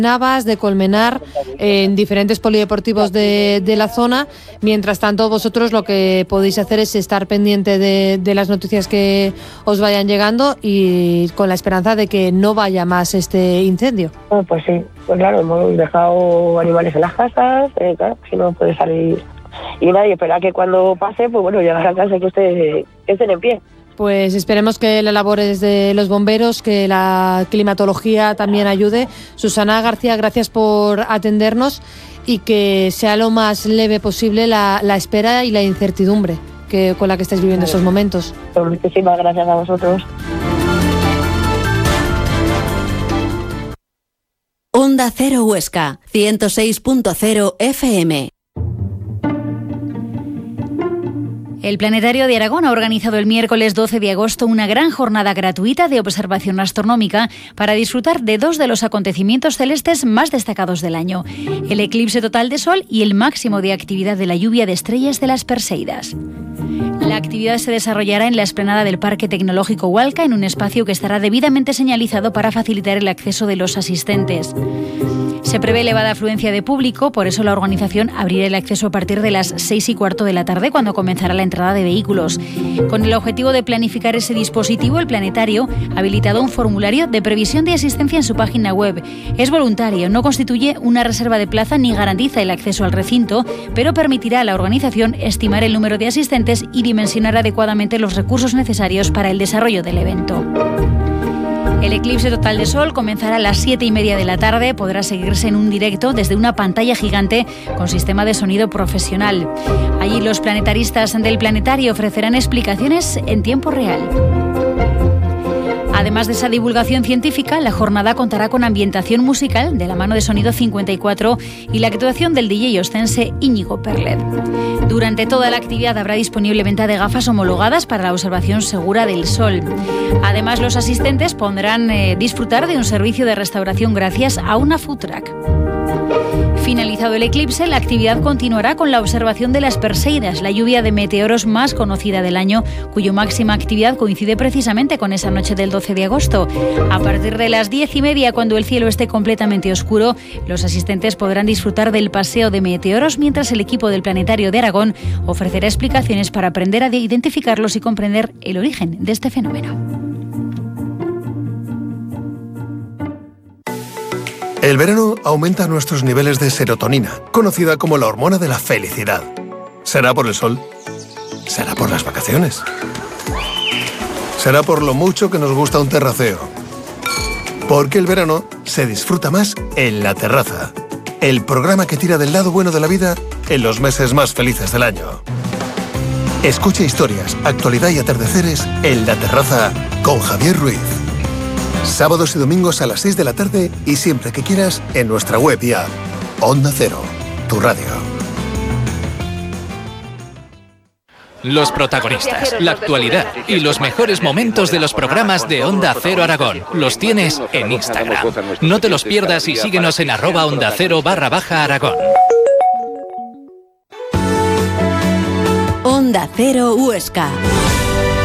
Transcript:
Navas, de Colmenar, en diferentes polideportivos de la zona. Mientras tanto, vosotros lo que podéis hacer es estar pendiente de las noticias que os vayan llegando y con la esperanza de que no vaya más este incendio. Pues sí, pues claro, hemos dejado animales en las casas, claro, si no puede salir. Y nadie espera que cuando pase, pues bueno, llegar a casa que estén en pie. Pues esperemos que las labores de los bomberos, que la climatología también ayude. Susana García, gracias por atendernos y que sea lo más leve posible la espera y la incertidumbre con la que estáis viviendo estos momentos. Muchísimas gracias a vosotros. Onda Cero Huesca, 106.0 FM. El Planetario de Aragón ha organizado el miércoles 12 de agosto una gran jornada gratuita de observación astronómica para disfrutar de dos de los acontecimientos celestes más destacados del año: el eclipse total de Sol y el máximo de actividad de la lluvia de estrellas de las Perseidas. La actividad se desarrollará en la explanada del Parque Tecnológico Hualca, en un espacio que estará debidamente señalizado para facilitar el acceso de los asistentes. Se prevé elevada afluencia de público, por eso la organización abrirá el acceso a partir de las 6:15 de la tarde, cuando comenzará la entrada de vehículos. Con el objetivo de planificar ese dispositivo, el Planetario ha habilitado un formulario de previsión de asistencia en su página web. Es voluntario, no constituye una reserva de plaza ni garantiza el acceso al recinto, pero permitirá a la organización estimar el número de asistentes y dimensionar adecuadamente los recursos necesarios para el desarrollo del evento. El eclipse total de Sol comenzará a las 7:30 de la tarde. Podrá seguirse en un directo desde una pantalla gigante con sistema de sonido profesional. Allí los planetaristas del planetario ofrecerán explicaciones en tiempo real. Además de esa divulgación científica, la jornada contará con ambientación musical de la mano de Sonido 54 y la actuación del DJ ostense Íñigo Perlet. Durante toda la actividad habrá disponible venta de gafas homologadas para la observación segura del Sol. Además, los asistentes podrán disfrutar de un servicio de restauración gracias a una food truck. Finalizado el eclipse, la actividad continuará con la observación de las Perseidas, la lluvia de meteoros más conocida del año, cuya máxima actividad coincide precisamente con esa noche del 12 de agosto. A partir de las 10:30, cuando el cielo esté completamente oscuro, los asistentes podrán disfrutar del paseo de meteoros, mientras el equipo del Planetario de Aragón ofrecerá explicaciones para aprender a identificarlos y comprender el origen de este fenómeno. El verano aumenta nuestros niveles de serotonina, conocida como la hormona de la felicidad. ¿Será por el sol? ¿Será por las vacaciones? ¿Será por lo mucho que nos gusta un terraceo? Porque el verano se disfruta más en La Terraza, el programa que tira del lado bueno de la vida en los meses más felices del año. Escucha historias, actualidad y atardeceres en La Terraza con Javier Ruiz. Sábados y domingos a las 6 de la tarde y siempre que quieras en nuestra web y app. Onda Cero, tu radio. Los protagonistas, la actualidad y los mejores momentos de los programas de Onda Cero Aragón los tienes en Instagram. No te los pierdas y síguenos en @OndaCero_Aragón. Onda Cero Huesca.